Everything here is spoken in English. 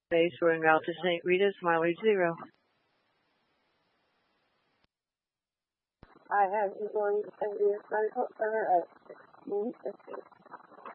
Base going out to St. Rita's, mileage 0. I have you going to St. Rita's Medical Center at 16:50.